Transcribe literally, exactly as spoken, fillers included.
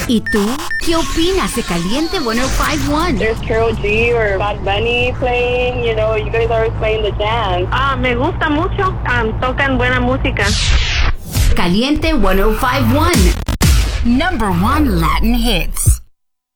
¿Y tú? ¿Qué opinas de Caliente ciento cinco punto uno? There's Karol G or Bad Bunny playing, you know, you guys are always playing the jazz. Ah, me gusta mucho, um, tocan buena música. Caliente ciento cinco punto uno. Number one Latin hits.